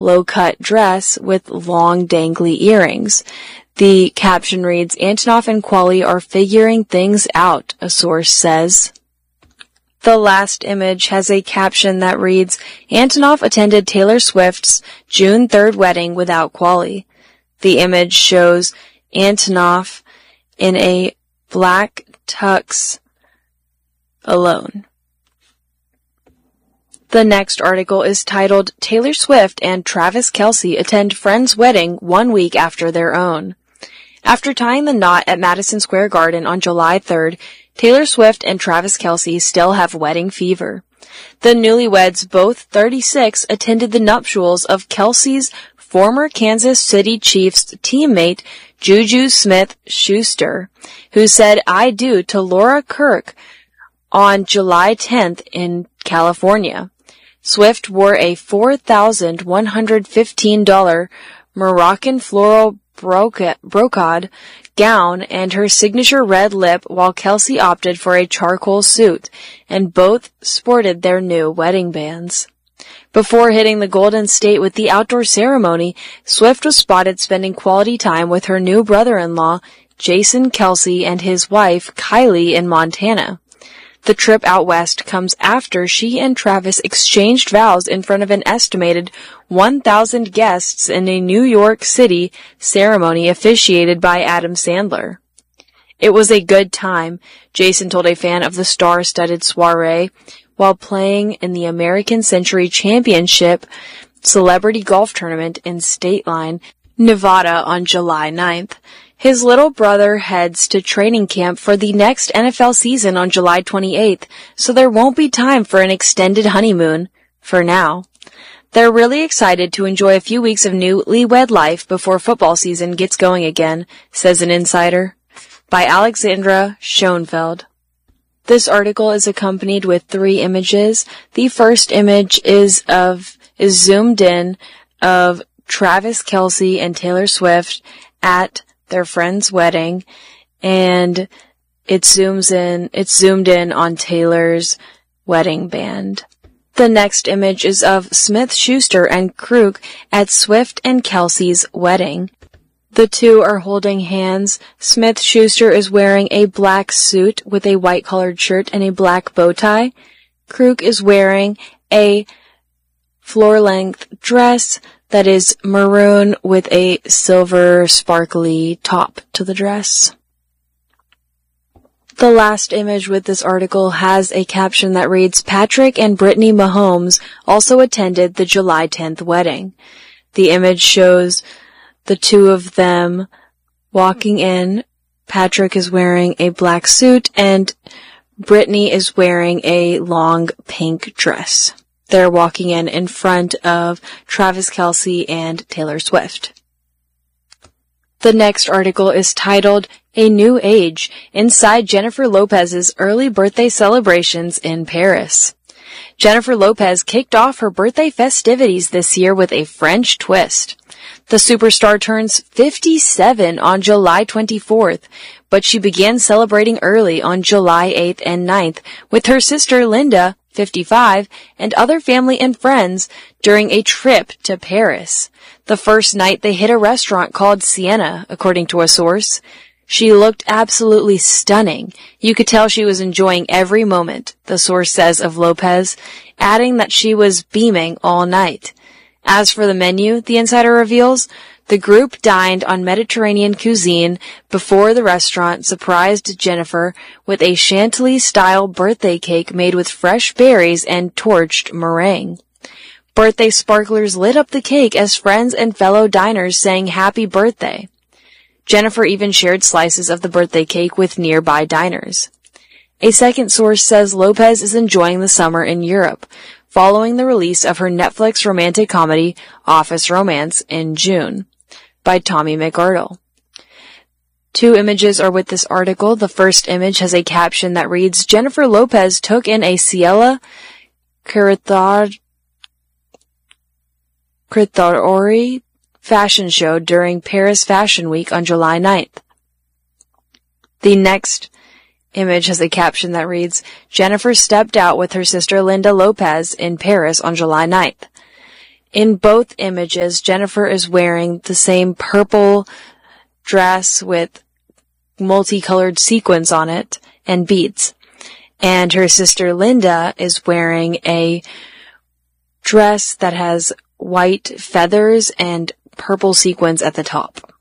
low-cut dress with long dangly earrings. The caption reads, Antonov and Quali are figuring things out, a source says. The last image has a caption that reads, Antonov attended Taylor Swift's June 3rd wedding without Quali. The image shows Antonov in a black tux alone. The next article is titled, Taylor Swift and Travis Kelce attend friend's wedding 1 week after their own. After tying the knot at Madison Square Garden on July 3rd, Taylor Swift and Travis Kelce still have wedding fever. The newlyweds, both 36, attended the nuptials of Kelce's former Kansas City Chiefs teammate Juju Smith-Schuster, who said I do to Laura Kirk on July 10th in California. Swift wore a $4,115 Moroccan floral brocade gown and her signature red lip, while Kelce opted for a charcoal suit, and both sported their new wedding bands. Before hitting the Golden State with the outdoor ceremony, Swift was spotted spending quality time with her new brother-in-law, Jason Kelce, and his wife, Kylie, in Montana. The trip out west comes after she and Travis exchanged vows in front of an estimated 1,000 guests in a New York City ceremony officiated by Adam Sandler. It was a good time, Jason told a fan of the star-studded soiree while playing in the American Century Championship celebrity golf tournament in State Line, Nevada on July 9th. His little brother heads to training camp for the next NFL season on July 28th, so there won't be time for an extended honeymoon, for now. They're really excited to enjoy a few weeks of newlywed life before football season gets going again, says an insider. By Alexandra Schoenfeld. This article is accompanied with 3 images. The first image is zoomed in of Travis Kelce and Taylor Swift at their friend's wedding, and it's zoomed in on Taylor's wedding band. The next image is of Smith-Schuster and Kruk at Swift and Kelce's wedding. The two are holding hands. Smith-Schuster is wearing a black suit with a white collared shirt and a black bow tie. Kruk is wearing a floor-length dress that is maroon with a silver sparkly top to the dress. The last image with this article has a caption that reads, Patrick and Brittany Mahomes also attended the July 10th wedding. The image shows the two of them walking in. Patrick is wearing a black suit and Brittany is wearing a long pink dress. They're walking in front of Travis Kelce and Taylor Swift. The next article is titled, A New Age, Inside Jennifer Lopez's Early Birthday Celebrations in Paris. Jennifer Lopez kicked off her birthday festivities this year with a French twist. The superstar turns 57 on July 24th, but she began celebrating early on July 8th and 9th with her sister Linda, 55, and other family and friends during a trip to Paris. The first night they hit a restaurant called Sienna, according to a source. She looked absolutely stunning. You could tell she was enjoying every moment, the source says of Lopez, adding that she was beaming all night. As for the menu, the insider reveals, the group dined on Mediterranean cuisine before the restaurant surprised Jennifer with a Chantilly-style birthday cake made with fresh berries and torched meringue. Birthday sparklers lit up the cake as friends and fellow diners sang happy birthday. Jennifer even shared slices of the birthday cake with nearby diners. A second source says Lopez is enjoying the summer in Europe, following the release of her Netflix romantic comedy, Office Romance, in June, by Tommy McArdle. 2 images are with this article. The first image has a caption that reads, Jennifer Lopez took in a Ciela Crittore fashion show during Paris Fashion Week on July 9th. The next image has a caption that reads, Jennifer stepped out with her sister Linda Lopez in Paris on July 9th. In both images, Jennifer is wearing the same purple dress with multicolored sequins on it and beads. And her sister Linda is wearing a dress that has white feathers and purple sequins at the top.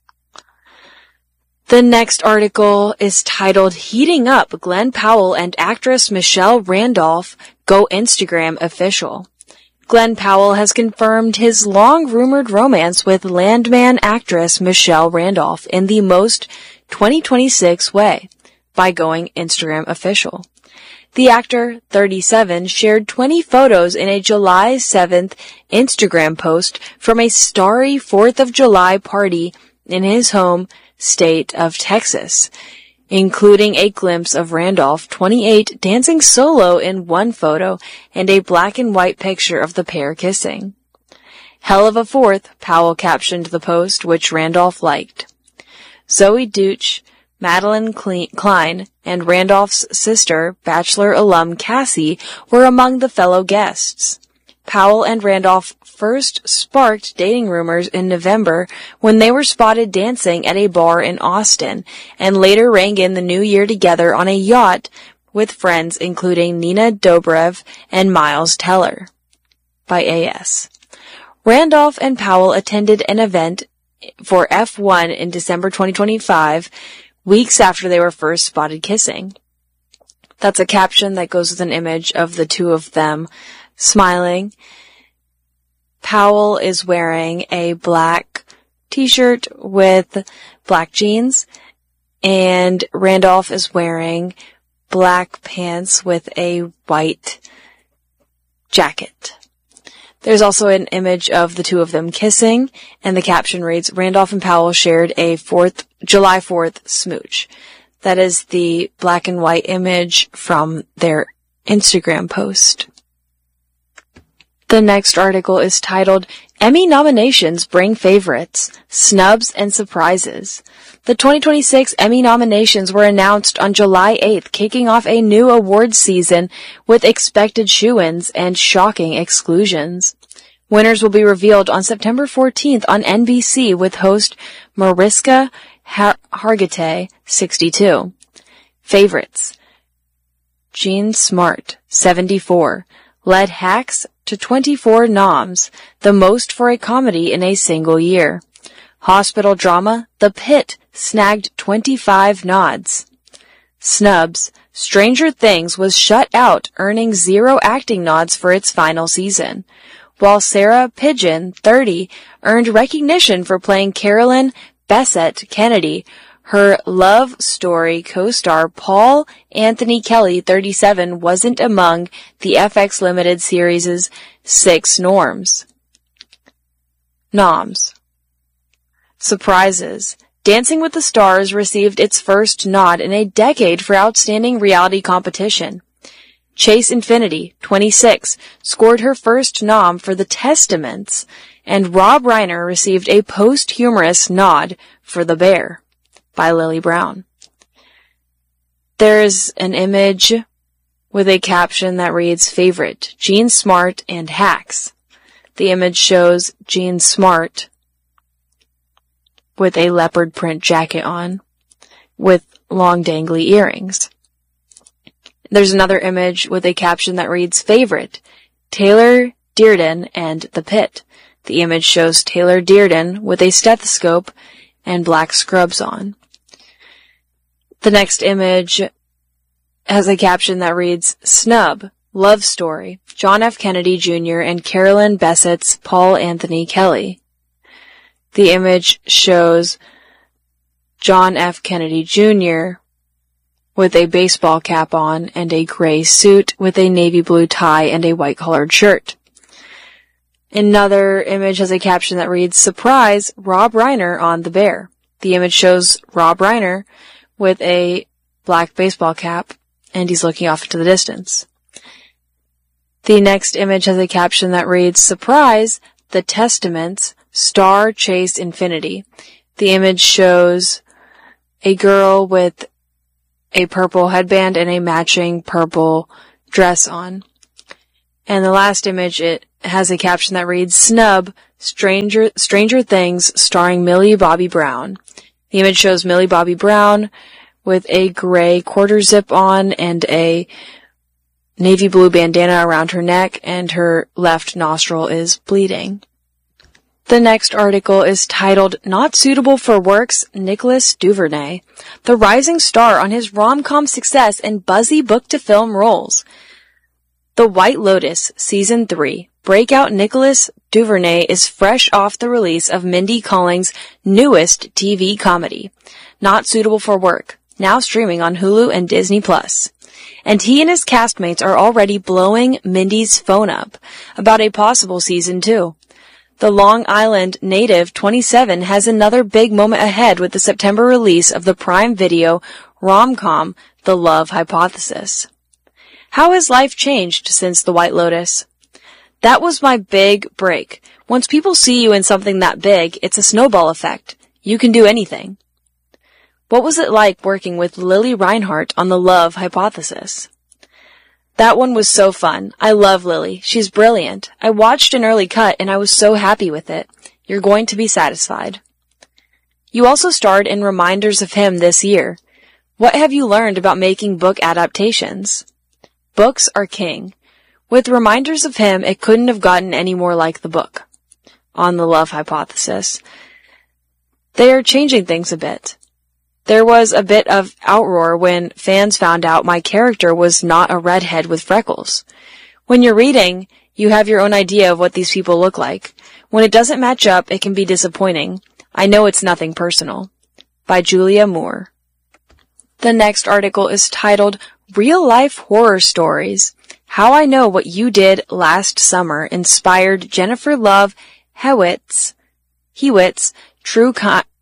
The next article is titled, Heating Up, Glenn Powell and actress Michelle Randolph Go Instagram Official. Glenn Powell has confirmed his long-rumored romance with Landman actress Michelle Randolph in the most 2026 way by going Instagram official. The actor, 37, shared 20 photos in a July 7th Instagram post from a starry 4th of July party in his home state of Texas, including a glimpse of Randolph, 28, dancing solo in one photo and a black and white picture of the pair kissing. Hell of a 4th, Powell captioned the post, which Randolph liked. Zoe Deutch, Madeline Klein, and Randolph's sister, Bachelor alum Cassie, were among the fellow guests. Powell and Randolph first sparked dating rumors in November when they were spotted dancing at a bar in Austin, and later rang in the new year together on a yacht with friends including Nina Dobrev and Miles Teller. By A.S. Randolph and Powell attended an event for F1 in December 2025, weeks after they were first spotted kissing. That's a caption that goes with an image of the two of them smiling. Powell is wearing a black t-shirt with black jeans, and Randolph is wearing black pants with a white jacket. There's also an image of the two of them kissing, and the caption reads, Randolph and Powell shared a July 4th smooch. That is the black and white image from their Instagram post. The next article is titled, Emmy Nominations Bring Favorites, Snubs and Surprises. The 2026 Emmy nominations were announced on July 8th, kicking off a new awards season with expected shoo-ins and shocking exclusions. Winners will be revealed on September 14th on NBC with host Mariska Hargitay, 62. Favorites. Jean Smart, 74, led Hacks to 24 noms, the most for a comedy in a single year. Hospital drama, The Pit, snagged 25 nods. Snubs, Stranger Things was shut out, earning 0 acting nods for its final season, while Sarah Pidgeon, 30, earned recognition for playing Carolyn Bessette Kennedy. Her Love Story co-star Paul Anthony Kelly, 37, wasn't among the FX Limited series' 6 noms. Surprises. Dancing with the Stars received its first nod in a decade for Outstanding Reality Competition. Chase Infinity, 26, scored her first nom for The Testaments, and Rob Reiner received a posthumous nod for The Bear, by Lily Brown. There's an image with a caption that reads, Favorite, Jean Smart and Hacks. The image shows Jean Smart with a leopard print jacket on, with long dangly earrings. There's another image with a caption that reads, Favorite, Taylor Dearden and The Pit. The image shows Taylor Dearden with a stethoscope and black scrubs on. The next image has a caption that reads, Snub, Love Story, John F. Kennedy Jr. and Carolyn Bessette's Paul Anthony Kelly. The image shows John F. Kennedy Jr. with a baseball cap on and a gray suit with a navy blue tie and a white collared shirt. Another image has a caption that reads, Surprise, Rob Reiner on The Bear. The image shows Rob Reiner with a black baseball cap, and he's looking off into the distance. The next image has a caption that reads, Surprise, The Testaments, Star Chase Infinity. The image shows a girl with a purple headband and a matching purple dress on. And the last image, it has a caption that reads, Snub, Stranger Things starring Millie Bobby Brown. The image shows Millie Bobby Brown with a gray quarter zip on and a navy blue bandana around her neck, and her left nostril is bleeding. The next article is titled, Not Suitable for Work's Nicholas Duvernay, the rising star on his rom-com success and buzzy book-to-film roles. The White Lotus, Season 3, breakout Nicholas Duvernay is fresh off the release of Mindy Kaling's newest TV comedy, Not Suitable for Work, now streaming on Hulu and Disney+. And he and his castmates are already blowing Mindy's phone up about a possible Season 2. The Long Island native 27 has another big moment ahead with the September release of the Prime Video rom-com The Love Hypothesis. How has life changed since The White Lotus? That was my big break. Once people see you in something that big, it's a snowball effect. You can do anything. What was it like working with Lily Reinhart on The Love Hypothesis? That one was so fun. I love Lily. She's brilliant. I watched an early cut and I was so happy with it. You're going to be satisfied. You also starred in Reminders of Him this year. What have you learned about making book adaptations? Books are king. With Reminders of Him, it couldn't have gotten any more like the book. On The Love Hypothesis, they are changing things a bit. There was a bit of outroar when fans found out my character was not a redhead with freckles. When you're reading, you have your own idea of what these people look like. When it doesn't match up, it can be disappointing. I know it's nothing personal. By Julia Moore. The next article is titled, Real Life Horror Stories. How I Know What You Did Last Summer inspired Jennifer Love Hewitt's true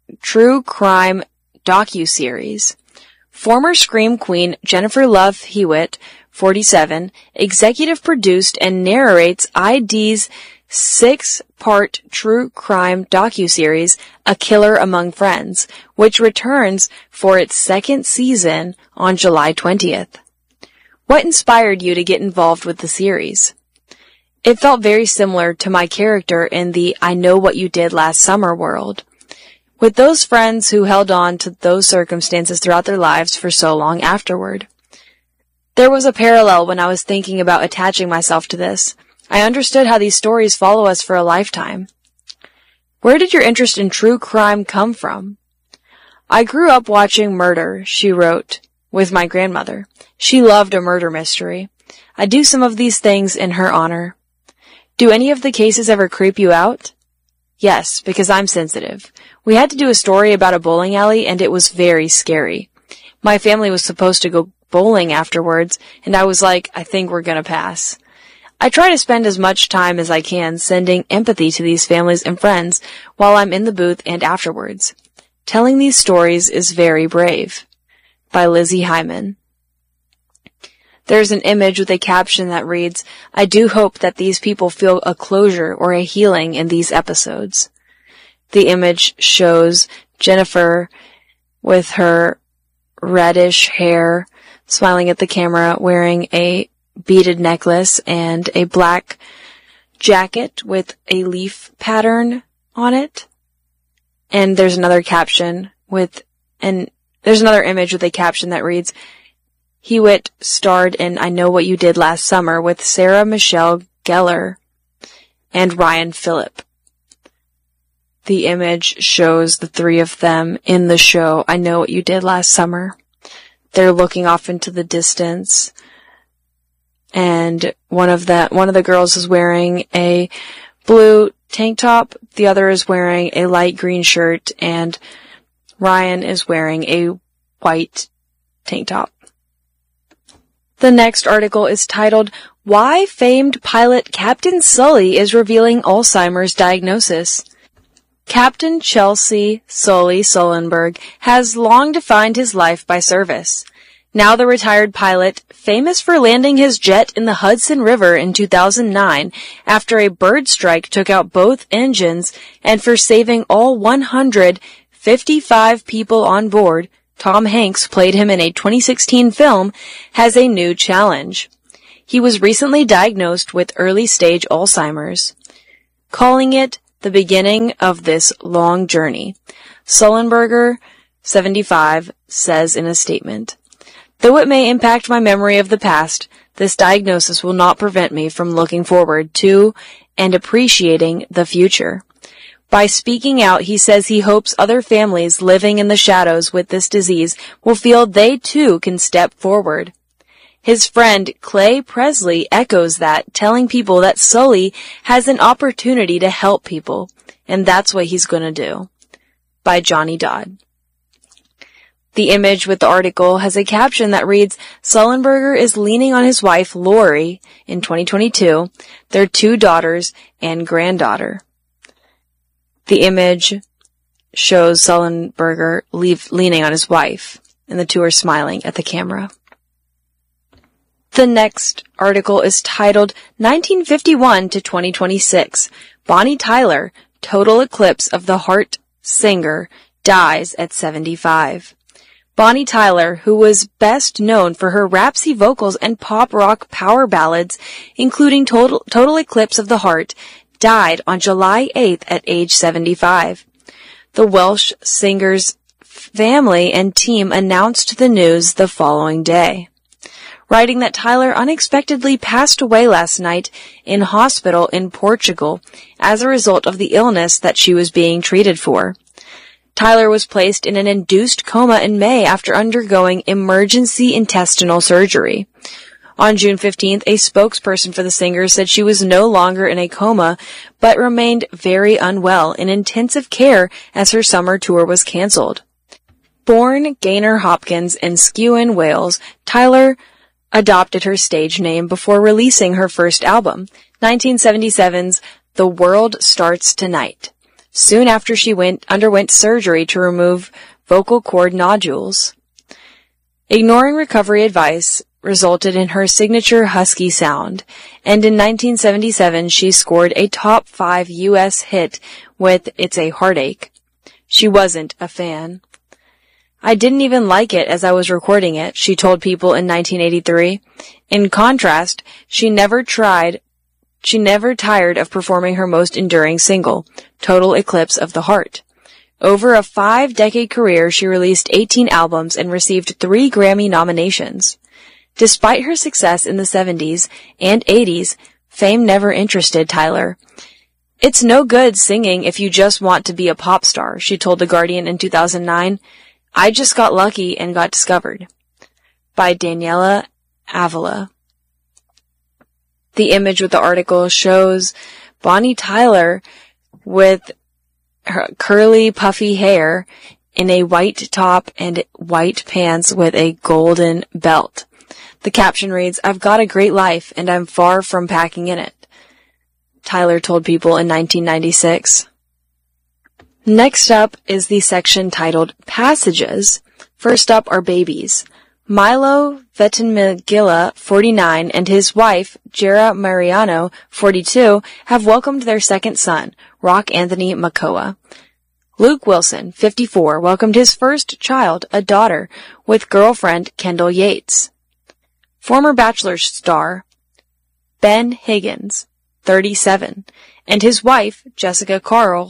crime docuseries. Former Scream Queen Jennifer Love Hewitt, 47, executive produced and narrates ID's 6-part true crime docuseries, A Killer Among Friends, which returns for its second season on July 20th. What inspired you to get involved with the series? It felt very similar to my character in the I Know What You Did Last Summer world. With those friends who held on to those circumstances throughout their lives for so long afterward. There was a parallel when I was thinking about attaching myself to this. I understood how these stories follow us for a lifetime. Where did your interest in true crime come from? I grew up watching Murder, She Wrote, with my grandmother. She loved a murder mystery. I do some of these things in her honor. Do any of the cases ever creep you out? Yes, because I'm sensitive. We had to do a story about a bowling alley, and it was very scary. My family was supposed to go bowling afterwards, and I was like, I think we're gonna pass. I try to spend as much time as I can sending empathy to these families and friends while I'm in the booth and afterwards. Telling these stories is very brave. By Lizzie Hyman. There's an image with a caption that reads, I do hope that these people feel a closure or a healing in these episodes. The image shows Jennifer with her reddish hair, smiling at the camera, wearing a beaded necklace and a black jacket with a leaf pattern on it. And there's another caption there's another image with a caption that reads, Hewitt starred in I Know What You Did Last Summer with Sarah Michelle Gellar and Ryan Phillip. The image shows the three of them in the show I Know What You Did Last Summer. They're looking off into the distance, and one of the girls is wearing a blue tank top, the other is wearing a light green shirt, and Ryan is wearing a white tank top. The next article is titled, Why Famed Pilot Captain Sully is Revealing Alzheimer's Diagnosis. Captain Chelsea Sully Sullenberg has long defined his life by service. Now the retired pilot, famous for landing his jet in the Hudson River in 2009 after a bird strike took out both engines and for saving all 155 people on board, Tom Hanks played him in a 2016 film, has a new challenge. He was recently diagnosed with early-stage Alzheimer's, calling it the beginning of this long journey. Sullenberger, 75, says in a statement, "Though it may impact my memory of the past, this diagnosis will not prevent me from looking forward to and appreciating the future." By speaking out, he says he hopes other families living in the shadows with this disease will feel they too can step forward. His friend Clay Presley echoes that, telling people that Sully has an opportunity to help people, and that's what he's going to do. By Johnny Dodd. The image with the article has a caption that reads, "Sullenberger is leaning on his wife, Lori, in 2022, their 2 daughters and granddaughter." The image shows Sullenberger leaning on his wife, and the 2 are smiling at the camera. The next article is titled 1951 to 2026. Bonnie Tyler, total eclipse of the heart singer, dies at 75. Bonnie Tyler, who was best known for her rapsy vocals and pop rock power ballads, including Total Eclipse of the Heart, died on July 8th at age 75. The Welsh singer's family and team announced the news the following day, writing that Tyler unexpectedly passed away last night in hospital in Portugal as a result of the illness that she was being treated for. Tyler was placed in an induced coma in May after undergoing emergency intestinal surgery. On June 15th, a spokesperson for the singer said she was no longer in a coma, but remained very unwell in intensive care as her summer tour was cancelled. Born Gaynor Hopkins in Skewen, Wales, Tyler adopted her stage name before releasing her first album, 1977's The World Starts Tonight, soon after she underwent surgery to remove vocal cord nodules. Ignoring recovery advice resulted in her signature husky sound, and in 1977 she scored a top 5 U.S. hit with It's a Heartache. She wasn't a fan. "I didn't even like it as I was recording it," she told People in 1983. In contrast, she never tired of performing her most enduring single, Total Eclipse of the Heart. Over a 5-decade career, she released 18 albums and received 3 Grammy nominations. Despite her success in the 70s and 80s, fame never interested Tyler. "It's no good singing if you just want to be a pop star," she told The Guardian in 2009. "I just got lucky and got discovered." By Daniela Avila. The image with the article shows Bonnie Tyler with her curly, puffy hair in a white top and white pants with a golden belt. The caption reads, "I've got a great life and I'm far from packing in it," Tyler told People in 1996. Next up is the section titled Passages. First up are babies. Milo Ventimiglia, 49, and his wife, Jera Mariano, 42, have welcomed their second son, Rock Anthony Makoa. Luke Wilson, 54, welcomed his first child, a daughter, with girlfriend Kendall Yates. Former Bachelor star Ben Higgins, 37, and his wife, Jessica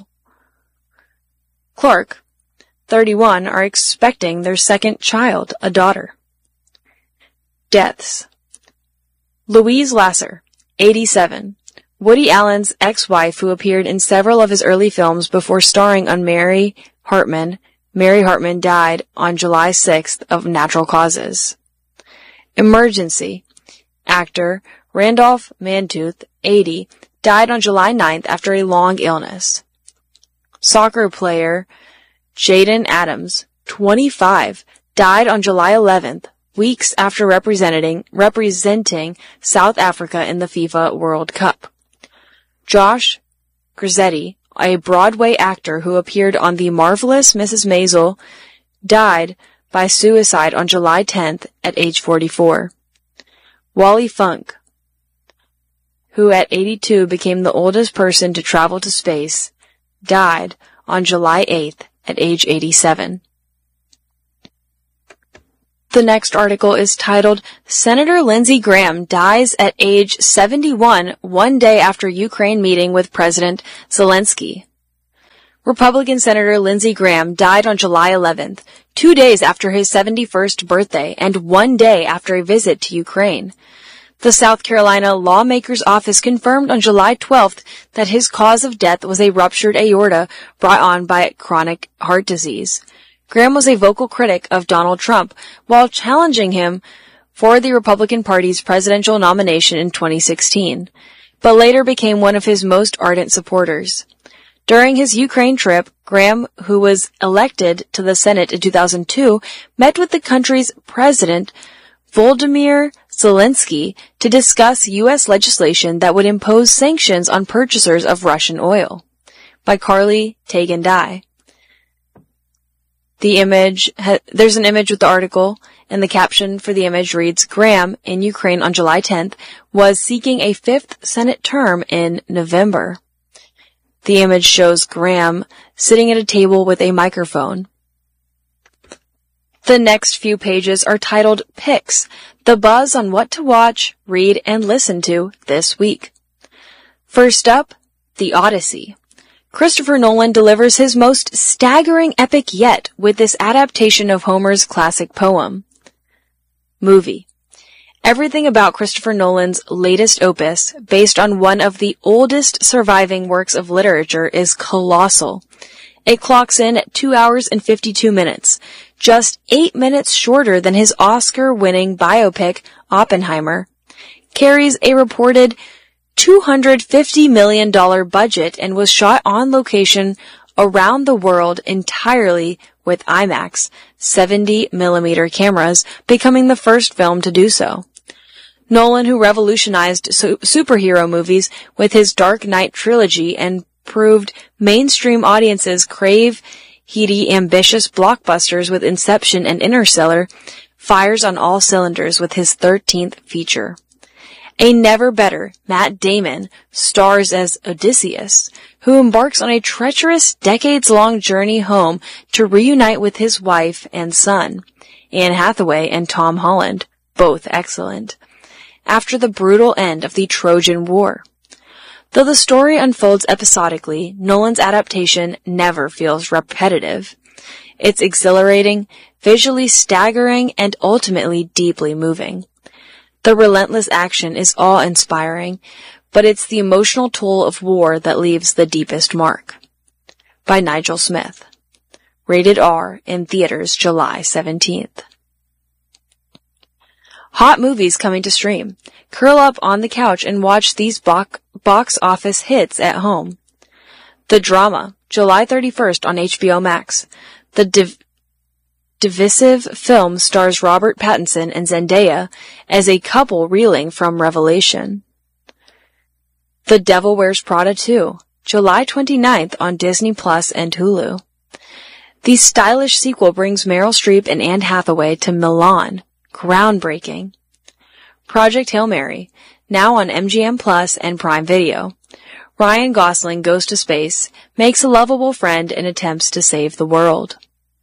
Clark, 31, are expecting their second child, a daughter. Deaths. Louise Lasser, 87, Woody Allen's ex-wife who appeared in several of his early films before starring on Mary Hartman. Mary Hartman died on July 6th of natural causes. Emergency. Actor Randolph Mantooth, 80, died on July 9th after a long illness. Soccer player Jaden Adams, 25, died on July 11th, weeks after representing South Africa in the FIFA World Cup. Josh Grizzetti, a Broadway actor who appeared on The Marvelous Mrs. Maisel, died by suicide on July 10th at age 44. Wally Funk, who at 82 became the oldest person to travel to space, died on July 8th at age 87. The next article is titled, Senator Lindsey Graham dies at age 71, one day after Ukraine meeting with President Zelensky. Republican Senator Lindsey Graham died on July 11th, 2 days after his 71st birthday and 1 day after a visit to Ukraine. The South Carolina lawmaker's office confirmed on July 12th that his cause of death was a ruptured aorta brought on by chronic heart disease. Graham was a vocal critic of Donald Trump while challenging him for the Republican Party's presidential nomination in 2016, but later became one of his most ardent supporters. During his Ukraine trip, Graham, who was elected to the Senate in 2002, met with the country's president, Volodymyr Zelensky, to discuss U.S. legislation that would impose sanctions on purchasers of Russian oil. By Carly Tagen-Dye. There's an image with the article, and the caption for the image reads, Graham, in Ukraine on July 10th, was seeking a 5th Senate term in November. The image shows Graham sitting at a table with a microphone. The next few pages are titled Picks, the buzz on what to watch, read, and listen to this week. First up, The Odyssey. Christopher Nolan delivers his most staggering epic yet with this adaptation of Homer's classic poem. Movie. Everything about Christopher Nolan's latest opus, based on one of the oldest surviving works of literature, is colossal. It clocks in at 2 hours and 52 minutes, just 8 minutes shorter than his Oscar-winning biopic, Oppenheimer, carries a reported $250 million budget and was shot on location around the world entirely with IMAX 70mm cameras, becoming the first film to do so. Nolan, who revolutionized superhero movies with his Dark Knight trilogy and proved mainstream audiences crave heady, ambitious blockbusters with Inception and Interstellar, fires on all cylinders with his 13th feature. A never better Matt Damon stars as Odysseus, who embarks on a treacherous decades-long journey home to reunite with his wife and son, Anne Hathaway and Tom Holland, both excellent, after the brutal end of the Trojan War. Though the story unfolds episodically, Nolan's adaptation never feels repetitive. It's exhilarating, visually staggering, and ultimately deeply moving. The relentless action is awe-inspiring, but it's the emotional toll of war that leaves the deepest mark. By Nigel Smith. Rated R in theaters July 17th. Hot movies coming to stream. Curl up on the couch and watch these box office hits at home. The Drama, July 31st on HBO Max. The divisive film stars Robert Pattinson and Zendaya as a couple reeling from revelation. The Devil Wears Prada 2, July 29th on Disney Plus and Hulu. The stylish sequel brings Meryl Streep and Anne Hathaway to Milan. Groundbreaking. Project Hail Mary, now on MGM Plus and Prime Video. Ryan Gosling goes to space, makes a lovable friend, and attempts to save the world.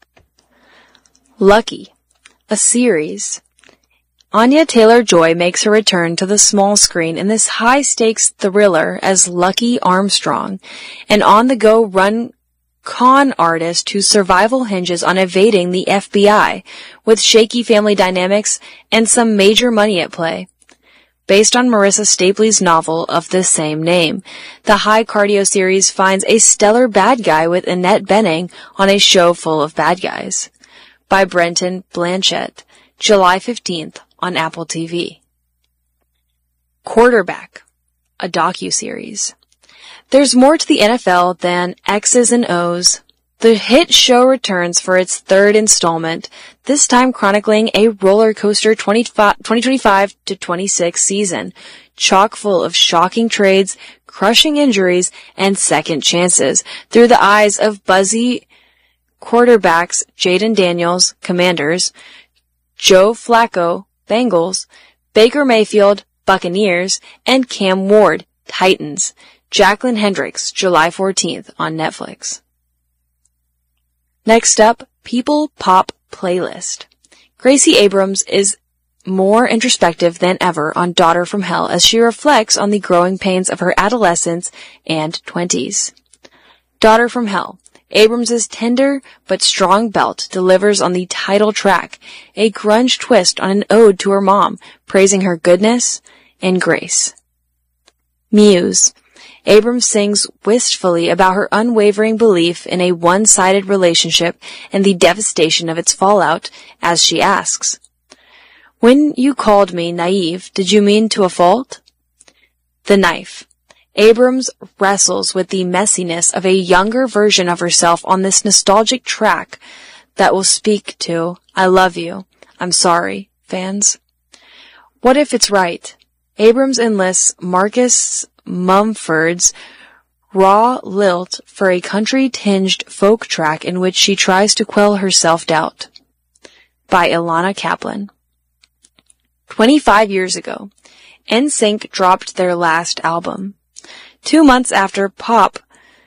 Lucky, a series. Anya Taylor-Joy makes her return to the small screen in this high-stakes thriller as Lucky Armstrong, an on-the-go con artist whose survival hinges on evading the FBI, with shaky family dynamics and some major money at play. Based on Marissa Stapley's novel of the same name, the High Cardio series finds a stellar bad guy with Annette Bening on a show full of bad guys. By Brenton Blanchett, July 15th on Apple TV. Quarterback, a docuseries. There's more to the NFL than X's and O's. The hit show returns for its third installment, this time chronicling a roller coaster 2025-26 season, chock full of shocking trades, crushing injuries, and second chances through the eyes of buzzy quarterbacks Jaden Daniels, Commanders, Joe Flacco, Bengals, Baker Mayfield, Buccaneers, and Cam Ward, Titans. Jacqueline Hendricks, July 14th on Netflix. Next up, People Pop Playlist. Gracie Abrams is more introspective than ever on Daughter from Hell as she reflects on the growing pains of her adolescence and 20s. Daughter from Hell. Abrams' tender but strong belt delivers on the title track, a grunge twist on an ode to her mom, praising her goodness and grace. Muse. Abrams sings wistfully about her unwavering belief in a one-sided relationship and the devastation of its fallout as she asks, "When you called me naive, did you mean to a fault?" The Knife. Abrams wrestles with the messiness of a younger version of herself on this nostalgic track that will speak to "I love you, I'm sorry" fans. What if it's right? Abrams enlists Marcus Mumford's raw lilt for a country-tinged folk track in which she tries to quell her self-doubt. By Ilana Kaplan. 25 years ago, NSYNC dropped their last album. 2 months after popped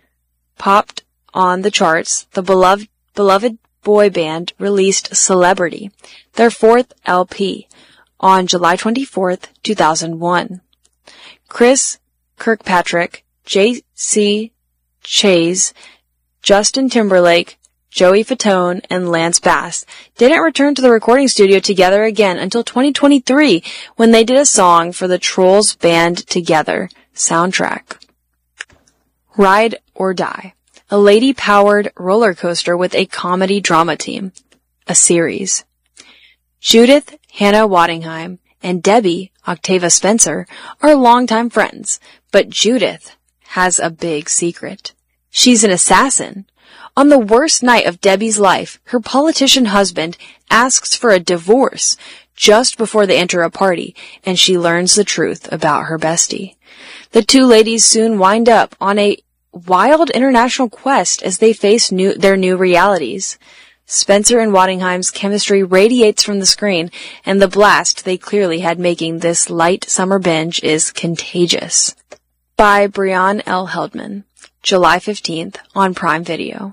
on the charts, the beloved boy band released Celebrity, their fourth LP, on July 24th, 2001. Chris Kirkpatrick, J.C. Chase, Justin Timberlake, Joey Fatone, and Lance Bass didn't return to the recording studio together again until 2023 when they did a song for the Trolls Band Together soundtrack. Ride or Die. A lady-powered roller coaster with a comedy drama team. A series. Judith Hannah Waddingham and Debbie Octava Spencer are longtime friends, but Judith has a big secret. She's an assassin. On the worst night of Debbie's life, her politician husband asks for a divorce just before they enter a party, and she learns the truth about her bestie. The two ladies soon wind up on a wild international quest as they face their new realities. Spencer and Waddingham's chemistry radiates from the screen, and the blast they clearly had making this light summer binge is contagious. By Brianne L. Heldman. July 15th on Prime Video.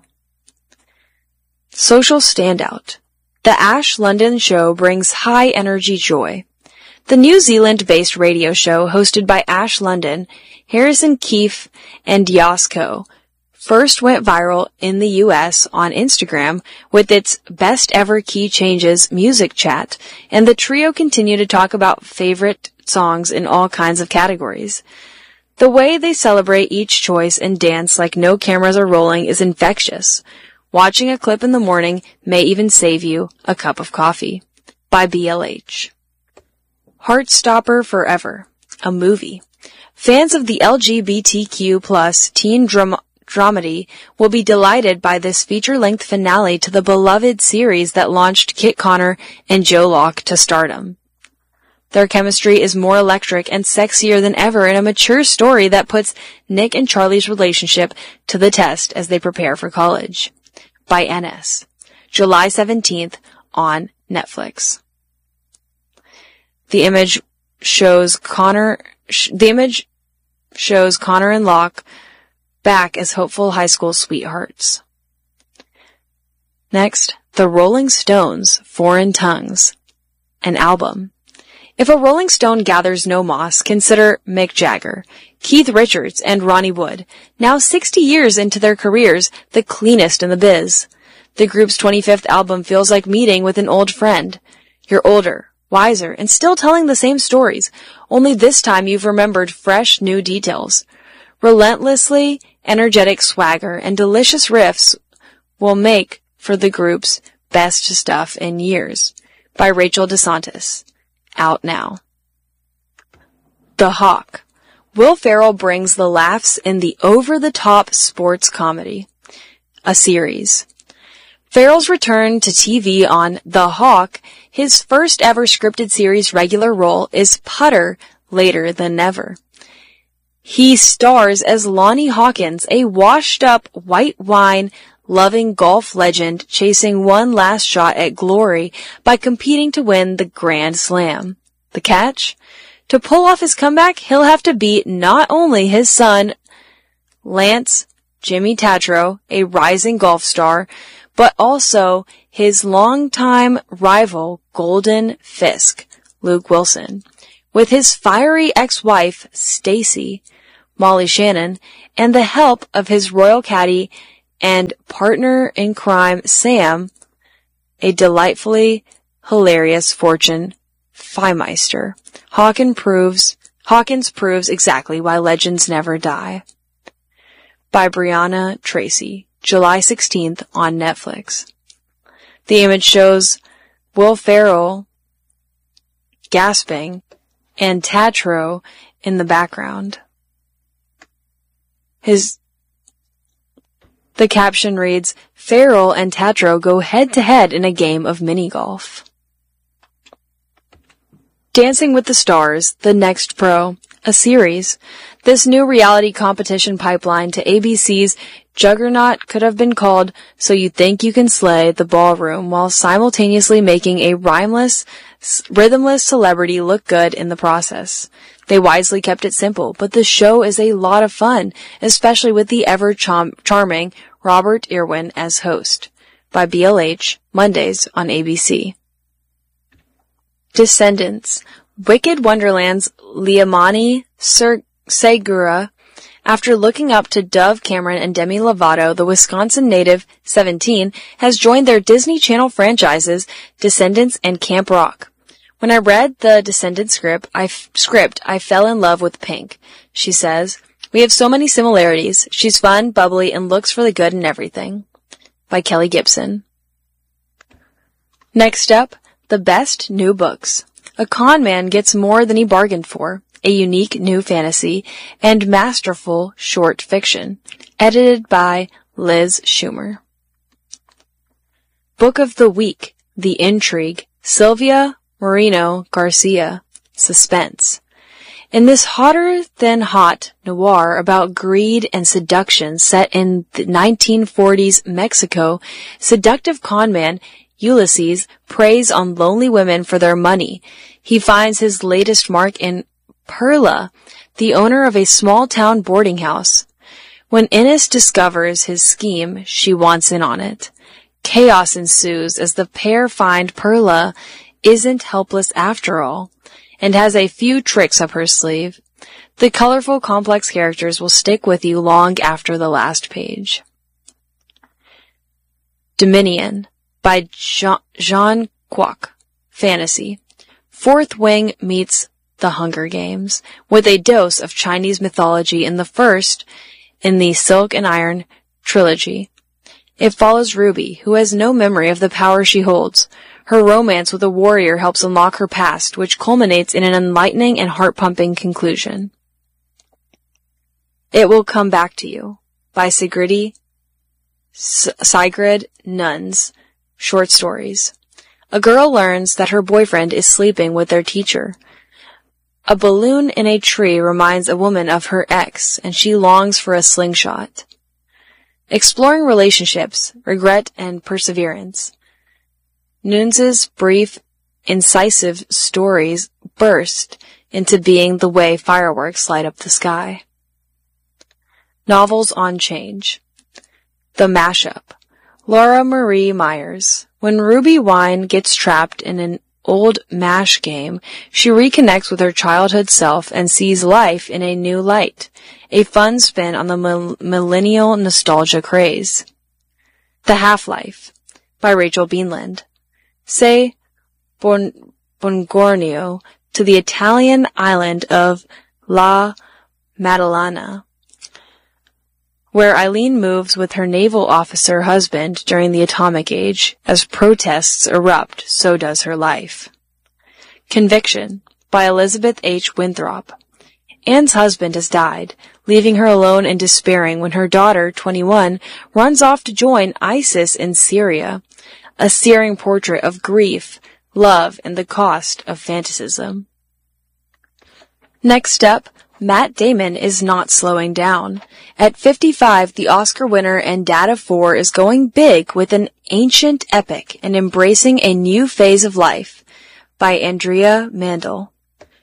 Social Standout. The Ash London Show brings high-energy joy. The New Zealand-based radio show hosted by Ash London, Harrison Keefe, and Yasko first went viral in the U.S. on Instagram with its Best Ever Key Changes music chat, and the trio continue to talk about favorite songs in all kinds of categories. The way they celebrate each choice and dance like no cameras are rolling is infectious. Watching a clip in the morning may even save you a cup of coffee. By BLH. Heartstopper Forever. A movie. Fans of the LGBTQ+ teen dramedy will be delighted by this feature-length finale to the beloved series that launched Kit Connor and Joe Locke to stardom. Their chemistry is more electric and sexier than ever in a mature story that puts Nick and Charlie's relationship to the test as they prepare for college. By NS. July 17th on Netflix. The image shows Connor and Locke back as hopeful high school sweethearts. Next, The Rolling Stones, Foreign Tongues. An album. If a Rolling Stone gathers no moss, consider Mick Jagger, Keith Richards, and Ronnie Wood, now 60 years into their careers, the cleanest in the biz. The group's 25th album feels like meeting with an old friend. You're older, wiser, and still telling the same stories, only this time you've remembered fresh new details. Relentlessly energetic swagger and delicious riffs will make for the group's best stuff in years. By Rachel DeSantis. Out now. The Hawk. Will Ferrell brings the laughs in the over-the-top sports comedy. A series. Ferrell's return to TV on The Hawk, his first ever scripted series regular role, is putter later than never. He stars as Lonnie Hawkins, a washed-up white wine-loving golf legend chasing one last shot at glory by competing to win the Grand Slam. The catch? To pull off his comeback, he'll have to beat not only his son, Lance Jimmy Tatro, a rising golf star, but also his longtime rival Golden Fisk, Luke Wilson, with his fiery ex-wife, Stacy, Molly Shannon, and the help of his royal caddy and partner in crime, Sam, a delightfully hilarious Fortune Feimeister. Hawkins proves exactly why legends never die. By Brianna Tracy, July 16th on Netflix. The image shows Will Ferrell gasping and Tatro in the background. The caption reads, Ferrell and Tatro go head-to-head in a game of mini-golf. Dancing with the Stars, The Next Pro, a series. This new reality competition pipeline to ABC's juggernaut could have been called So You Think You Can Slay the Ballroom, while simultaneously making a rhymeless, rhythmless celebrity look good in the process. They wisely kept it simple, but the show is a lot of fun, especially with the ever-charming Robert Irwin as host. By BLH, Mondays on ABC. Descendants. Wicked Wonderland's Liamani Segura. After looking up to Dove Cameron and Demi Lovato, the Wisconsin native, 17, has joined their Disney Channel franchises, Descendants and Camp Rock. When I read the Descendants script, I fell in love with Pink. She says, we have so many similarities. She's fun, bubbly, and looks for the good in everything. By Kelly Gibson. Next up, The Best New Books. A con man gets more than he bargained for. A unique new fantasy and masterful short fiction. Edited by Liz Schumer. Book of the Week. The Intrigue. Sylvia Moreno Garcia. Suspense. In this hotter-than-hot noir about greed and seduction set in the 1940s Mexico, seductive conman Ulysses preys on lonely women for their money. He finds his latest mark in Perla, the owner of a small-town boarding house. When Innes discovers his scheme, she wants in on it. Chaos ensues as the pair find Perla isn't helpless after all, and has a few tricks up her sleeve. The colorful, complex characters will stick with you long after the last page. Dominion by Jean Kwok. Fantasy. Fourth Wing meets The Hunger Games, with a dose of Chinese mythology in the Silk and Iron trilogy. It follows Ruby, who has no memory of the power she holds. Her romance with a warrior helps unlock her past, which culminates in an enlightening and heart-pumping conclusion. It Will Come Back to You, by Sigrid Nuns. Short stories. A girl learns that her boyfriend is sleeping with their teacher. A balloon in a tree reminds a woman of her ex, and she longs for a slingshot. Exploring relationships, regret, and perseverance. Nunes' brief, incisive stories burst into being the way fireworks light up the sky. Novels on Change. The Mashup. Laura Marie Myers. When Ruby Wine gets trapped in an old MASH game, she reconnects with her childhood self and sees life in a new light. A fun spin on the millennial nostalgia craze. The Half-Life. By Rachel Beanland. Say Buongiorno to the Italian island of La Maddalena, where Eileen moves with her naval officer husband during the atomic age. As protests erupt, so does her life. Conviction by Elizabeth H. Winthrop. Anne's husband has died, leaving her alone and despairing when her daughter, 21, runs off to join ISIS in Syria. A searing portrait of grief, love, and the cost of fantasism. Next up, Matt Damon is not slowing down. At 55, the Oscar winner and dad of 4 is going big with an ancient epic and embracing a new phase of life. By Andrea Mandel.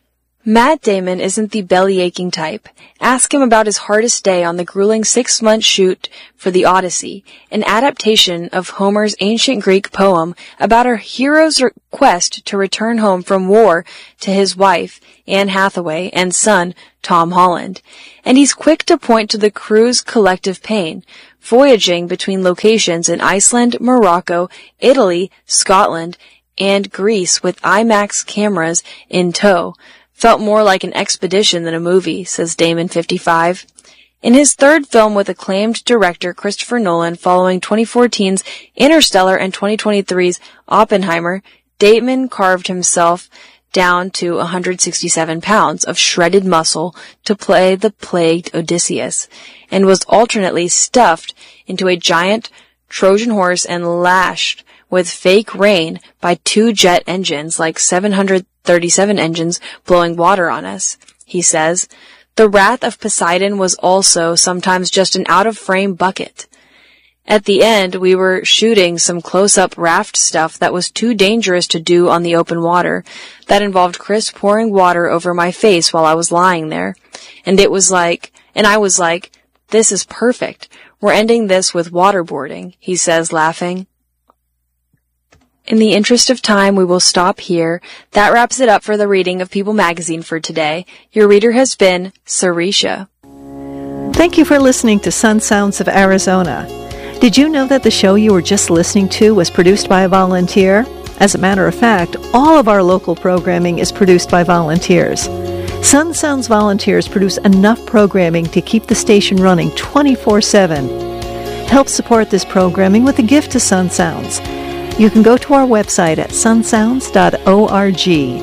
Matt Damon isn't the belly-aching type. Ask him about his hardest day on the grueling 6-month shoot for The Odyssey, an adaptation of Homer's ancient Greek poem about a hero's quest to return home from war to his wife, Anne Hathaway, and son, Tom Holland. And he's quick to point to the crew's collective pain, voyaging between locations in Iceland, Morocco, Italy, Scotland, and Greece with IMAX cameras in tow. Felt more like an expedition than a movie, says Damon 55. In his third film with acclaimed director Christopher Nolan following 2014's Interstellar and 2023's Oppenheimer, Damon carved himself down to 167 pounds of shredded muscle to play the plagued Odysseus, and was alternately stuffed into a giant Trojan horse and lashed with fake rain by 2 jet engines like 737 engines blowing water on us, he says. The wrath of Poseidon was also sometimes just an out-of-frame bucket. At the end, we were shooting some close-up raft stuff that was too dangerous to do on the open water. That involved Chris pouring water over my face while I was lying there. And I was like, this is perfect. We're ending this with waterboarding, he says, laughing. In the interest of time, we will stop here. That wraps it up for the reading of People Magazine for today. Your reader has been Sarisha. Thank you for listening to Sun Sounds of Arizona. Did you know that the show you were just listening to was produced by a volunteer? As a matter of fact, all of our local programming is produced by volunteers. Sun Sounds volunteers produce enough programming to keep the station running 24/7. Help support this programming with a gift to Sun Sounds. You can go to our website at sunsounds.org,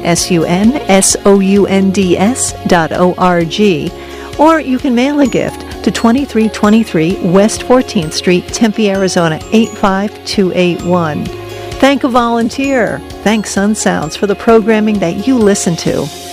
sunsounds.org, or you can mail a gift to 2323 West 14th Street, Tempe, Arizona 85281. Thank a volunteer. Thank Sun Sounds for the programming that you listen to.